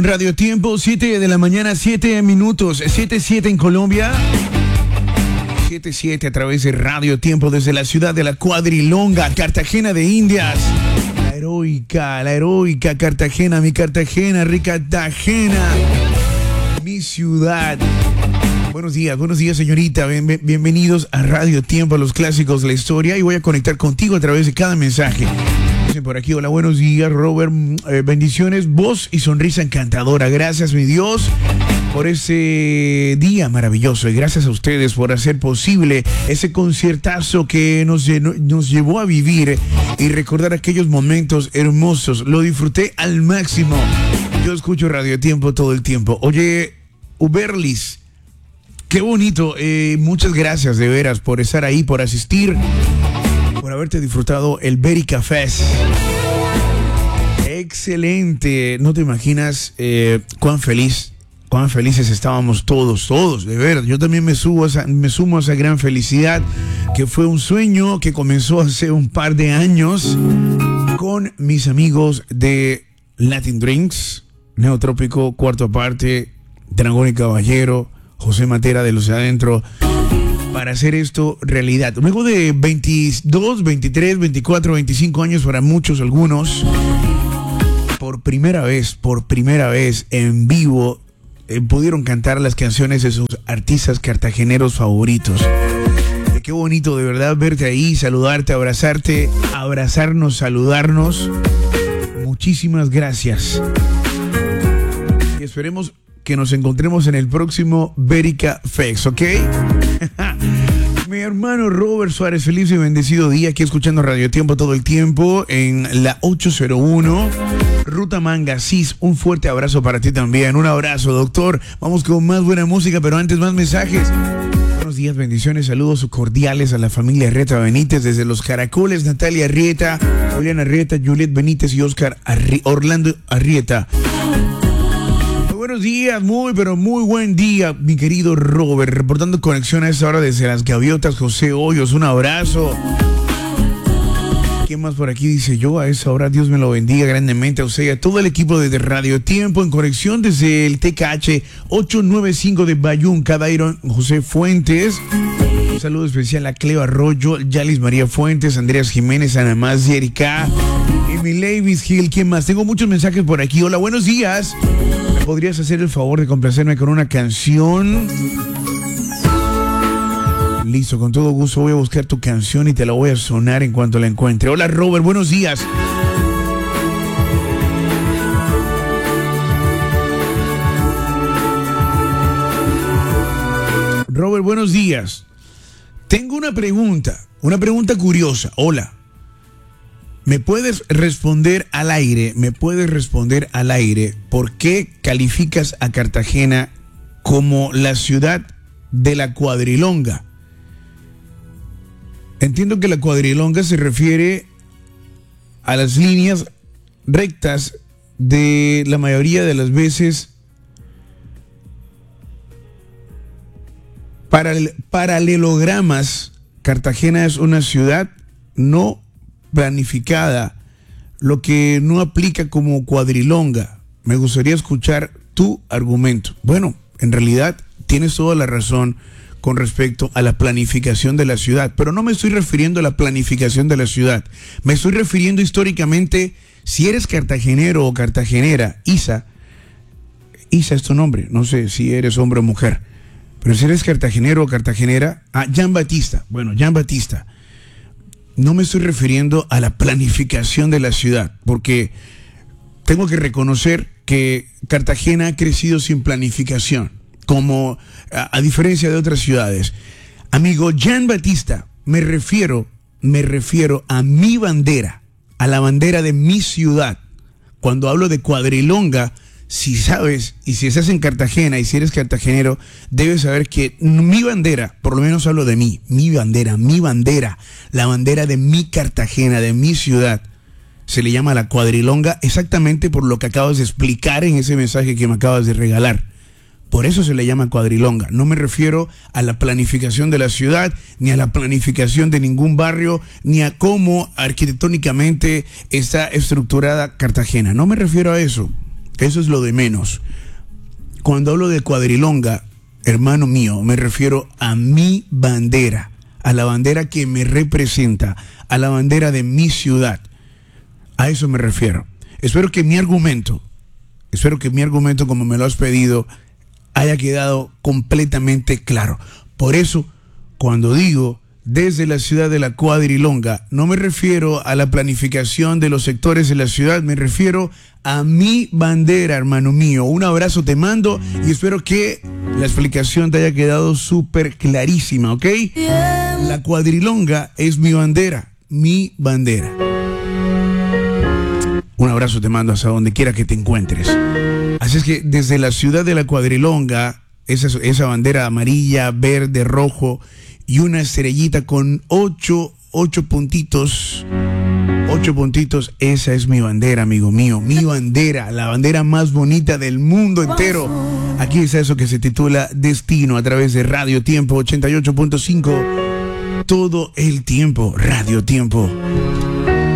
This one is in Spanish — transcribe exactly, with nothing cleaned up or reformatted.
Radio Tiempo, siete de la mañana, siete minutos, siete siete en Colombia, siete siete a través de Radio Tiempo desde la ciudad de la Cuadrilonga, Cartagena de Indias. La heroica, la heroica Cartagena, mi Cartagena, rica Cartagena, mi ciudad. Buenos días, buenos días señorita, Bien, bienvenidos a Radio Tiempo, a los clásicos de la historia, y voy a conectar contigo a través de cada mensaje. Dicen por aquí, hola, buenos días Robert, eh, bendiciones, voz y sonrisa encantadora, gracias mi Dios por ese día maravilloso, y gracias a ustedes por hacer posible ese conciertazo que nos, llenó, nos llevó a vivir y recordar aquellos momentos hermosos. Lo disfruté al máximo. Yo escucho Radio Tiempo todo el tiempo. Oye, Uberlis, qué bonito, eh, muchas gracias de veras por estar ahí, por asistir, por haberte disfrutado el Berica Fest. Excelente, no te imaginas eh, cuán feliz, cuán felices estábamos todos, todos, de verdad. Yo también me, subo a esa, me sumo a esa gran felicidad, que fue un sueño que comenzó hace un par de años con mis amigos de Latin Drinks, Neotrópico, Cuarto Parte, Dragón y Caballero, José Matera de Los Adentro, para hacer esto realidad. Luego de veintidós, veintitrés, veinticuatro, veinticinco años para muchos, algunos, por primera vez, por primera vez en vivo, eh, pudieron cantar las canciones de sus artistas cartageneros favoritos. Eh, qué bonito de verdad verte ahí, saludarte, abrazarte, abrazarnos, saludarnos. Muchísimas gracias. Y esperemos que nos encontremos en el próximo Berica Fest, ¿ok? Mi hermano Robert Suárez, feliz y bendecido día, aquí escuchando Radio Tiempo todo el tiempo en la ocho cero uno, Ruta Manga, Cis. Un fuerte abrazo para ti también, un abrazo, doctor. Vamos con más buena música, pero antes más mensajes. Buenos días, bendiciones, saludos cordiales a la familia Arrieta Benítez desde Los Caracoles, Natalia Arrieta, Julián Arrieta, Juliet Benítez y Oscar Arri- Orlando Arrieta. Buenos días, muy pero muy buen día, mi querido Robert, reportando conexión a esta hora desde Las Gaviotas, José Hoyos, un abrazo. ¿Quién más por aquí? Dice yo, a esa hora Dios me lo bendiga grandemente a usted y a todo el equipo de Radio Tiempo en conexión desde el T K H ochocientos noventa y cinco de Bayún, Cadairo, José Fuentes. Un saludo especial a Cleo Arroyo, Yalis María Fuentes, Andreas Jiménez, Ana Más, Erika, Emily Gil. ¿Quién más? Tengo muchos mensajes por aquí. Hola, buenos días. ¿Podrías hacer el favor de complacerme con una canción? Listo, con todo gusto voy a buscar tu canción y te la voy a sonar en cuanto la encuentre. Hola Robert, buenos días. Robert, buenos días. Tengo una pregunta, una pregunta curiosa. Hola. ¿Me puedes responder al aire? ¿Me puedes responder al aire? ¿Por qué calificas a Cartagena como la ciudad de la Cuadrilonga? Entiendo que la Cuadrilonga se refiere a las líneas rectas de la mayoría de las veces paral- paralelogramas. Cartagena es una ciudad no planificada, lo que no aplica como cuadrilonga. Me gustaría escuchar tu argumento. Bueno, en realidad tienes toda la razón con respecto a la planificación de la ciudad, pero no me estoy refiriendo a la planificación de la ciudad, me estoy refiriendo históricamente. Si eres cartagenero o cartagenera, Isa, Isa es tu nombre, no sé si eres hombre o mujer, pero si eres cartagenero o cartagenera, ah, Jean Batista, bueno, Jean Batista, no me estoy refiriendo a la planificación de la ciudad, porque tengo que reconocer que Cartagena ha crecido sin planificación, como a, a diferencia de otras ciudades. Amigo Jean Batista, me refiero, me refiero a mi bandera, a la bandera de mi ciudad. Cuando hablo de Cuadrilonga, si sabes, y si estás en Cartagena y si eres cartagenero, debes saber que mi bandera, por lo menos hablo de mí, mi bandera, mi bandera, la bandera de mi Cartagena, de mi ciudad, se le llama la Cuadrilonga, exactamente por lo que acabas de explicar en ese mensaje que me acabas de regalar. Por eso se le llama Cuadrilonga. No me refiero a la planificación de la ciudad, ni a la planificación de ningún barrio, ni a cómo arquitectónicamente está estructurada Cartagena. No me refiero a eso. Eso es lo de menos. Cuando hablo de cuadrilonga, hermano mío, me refiero a mi bandera, a la bandera que me representa, a la bandera de mi ciudad. A eso me refiero. Espero que mi argumento, espero que mi argumento, como me lo has pedido, haya quedado completamente claro. Por eso, cuando digo desde la ciudad de la cuadrilonga, no me refiero a la planificación de los sectores de la ciudad, me refiero a mi bandera, hermano mío. Un abrazo te mando y espero que la explicación te haya quedado súper clarísima, ¿ok? La cuadrilonga es mi bandera, mi bandera. Un abrazo te mando hasta donde quiera que te encuentres. Así es que desde la ciudad de la cuadrilonga, esa, esa bandera amarilla, verde, rojo y una estrellita con ocho, ocho puntitos, ocho puntitos, esa es mi bandera, amigo mío, mi bandera, la bandera más bonita del mundo entero. Aquí está eso que se titula Destino a través de Radio Tiempo ochenta y ocho punto cinco, todo el tiempo, Radio Tiempo.